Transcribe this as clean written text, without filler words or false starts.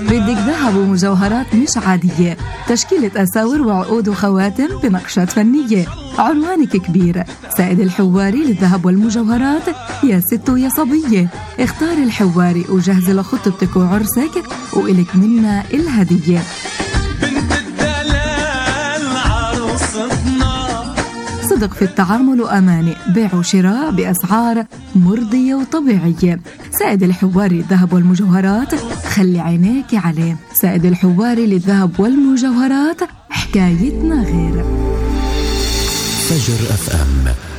بدك ذهب ومجوهرات مش عادية، تشكيلة أساور وعقود وخواتم بنقشات فنية. عنوانك كبير، سائد الحواري للذهب والمجوهرات. يا ست ويا صبية، اختاري الحواري وجهزي لخطبتك وعرسك وإلك منا الهدية. بنت الدلال عروستنا، صدق في التعامل وأمانة، بيع وشراء بأسعار مرضية وطبيعية. سائد الحواري للذهب والمجوهرات، خلي عينيك عليه. سائد الحواري للذهب والمجوهرات، حكايتنا غير. فجر FM.